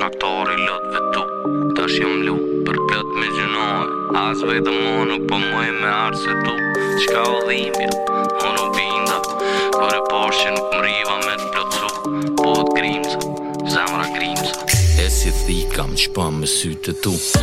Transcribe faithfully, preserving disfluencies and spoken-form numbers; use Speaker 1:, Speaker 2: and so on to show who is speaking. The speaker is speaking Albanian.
Speaker 1: motori lot vetu. Tash jom lu për plot me gjënohë. As vetëm unë po muj me arse tu. Qka o dhimbja, unë u binda. Kur e posh që nuk mriva me t'plotsu. Po t'grimca, zemra grimca. E si thikam qpa me sytë tu.